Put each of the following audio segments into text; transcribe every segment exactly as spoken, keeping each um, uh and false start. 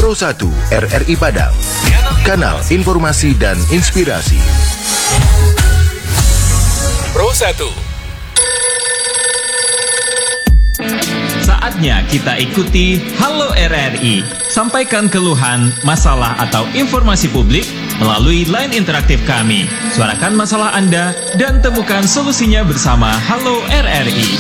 Pro satu R R I Padang, kanal informasi dan inspirasi. Pro satu. Saatnya kita ikuti Halo R R I. Sampaikan keluhan, masalah atau informasi publik melalui line interaktif kami. Suarakan masalah Anda dan temukan solusinya bersama Halo R R I.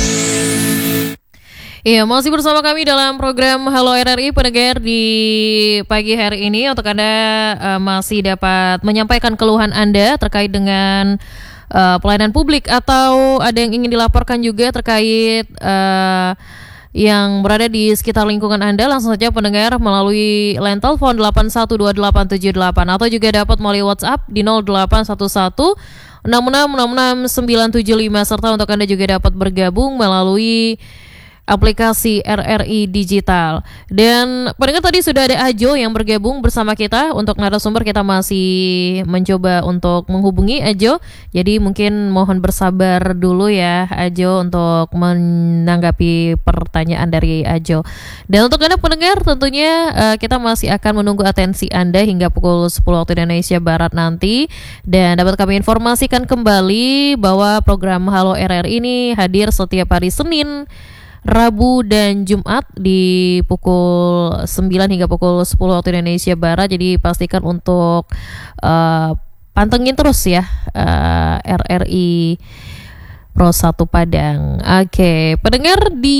Iya, masih bersama kami dalam program Halo R R I pendengar di pagi hari ini. Untuk Anda uh, masih dapat menyampaikan keluhan Anda terkait dengan uh, pelayanan publik atau ada yang ingin dilaporkan juga terkait uh, yang berada di sekitar lingkungan Anda, langsung saja pendengar melalui line telepon delapan satu dua delapan tujuh delapan atau juga dapat melalui WhatsApp di nol delapan satu satu enam enam enam enam sembilan tujuh lima, serta untuk Anda juga dapat bergabung melalui aplikasi R R I Digital. Dan pendengar, tadi sudah ada Ajo yang bergabung bersama kita. Untuk narasumber kita masih mencoba untuk menghubungi Ajo, jadi mungkin mohon bersabar dulu ya Ajo untuk menanggapi pertanyaan dari Ajo. Dan untuk Anda pendengar, tentunya uh, kita masih akan menunggu atensi Anda hingga pukul sepuluh waktu Indonesia Barat nanti. Dan dapat kami informasikan kembali bahwa program Halo R R I ini hadir setiap hari Senin, Rabu dan Jumat di pukul sembilan hingga pukul sepuluh waktu Indonesia Barat. Jadi pastikan untuk uh, pantengin terus ya uh, R R I Pro satu Padang. Oke, okay. Pendengar, di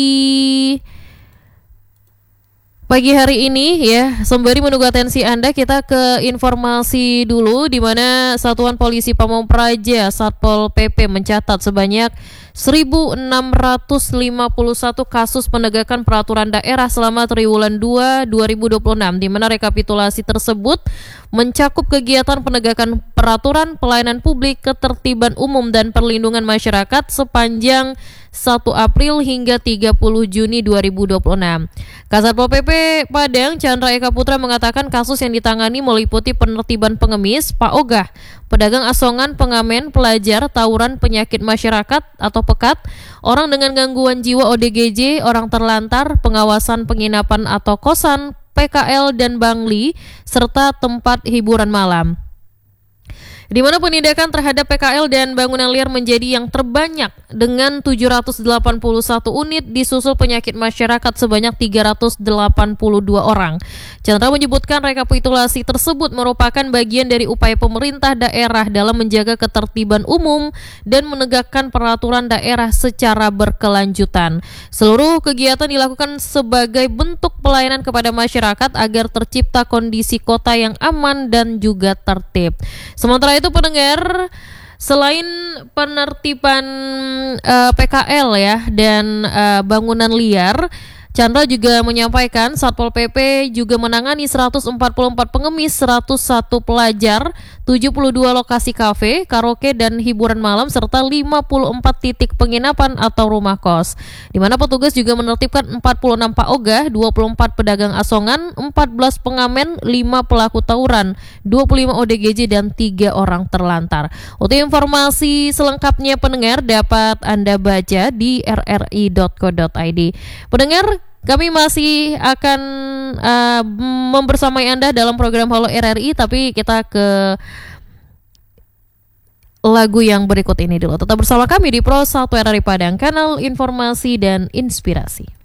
pagi hari ini ya, sembari menunggu atensi Anda, kita ke informasi dulu, di mana Satuan Polisi Pamong Praja Satpol P P mencatat sebanyak seribu enam ratus lima puluh satu kasus penegakan peraturan daerah selama triwulan dua dua ribu dua puluh enam, di mana rekapitulasi tersebut mencakup kegiatan penegakan peraturan pelayanan publik, ketertiban umum dan perlindungan masyarakat sepanjang satu April hingga tiga puluh Juni dua ribu dua puluh enam. Kasatpol P P Padang Chandra Eka Putra mengatakan kasus yang ditangani meliputi penertiban pengemis, paogah, pedagang asongan, pengamen, pelajar, tawuran, penyakit masyarakat atau pekat, orang dengan gangguan jiwa O D G J, orang terlantar, pengawasan penginapan atau kosan, P K L dan Bangli, serta tempat hiburan malam. Di mana penindakan terhadap P K L dan bangunan liar menjadi yang terbanyak dengan tujuh ratus delapan puluh satu unit, disusul penyakit masyarakat sebanyak tiga ratus delapan puluh dua orang. Chandra menyebutkan rekapitulasi tersebut merupakan bagian dari upaya pemerintah daerah dalam menjaga ketertiban umum dan menegakkan peraturan daerah secara berkelanjutan. Seluruh kegiatan dilakukan sebagai bentuk pelayanan kepada masyarakat agar tercipta kondisi kota yang aman dan juga tertib. Sementara itu pendengar, selain penertiban uh, P K L ya dan uh, bangunan liar, Chandra juga menyampaikan Satpol P P juga menangani seratus empat puluh empat pengemis, seratus satu pelajar, tujuh puluh dua lokasi kafe, karaoke dan hiburan malam, serta lima puluh empat titik penginapan atau rumah kos. Di mana petugas juga menertibkan empat puluh enam paogah, dua puluh empat pedagang asongan, empat belas pengamen, lima pelaku tawuran, dua puluh lima O D G J dan tiga orang terlantar. Untuk informasi selengkapnya pendengar dapat Anda baca di r r i dot co dot i d. Pendengar, kami masih akan uh, membersamai Anda dalam program Halo R R I, tapi kita ke lagu yang berikut ini dulu. Tetap bersama kami di Pro satu R R I Padang, kanal informasi dan inspirasi.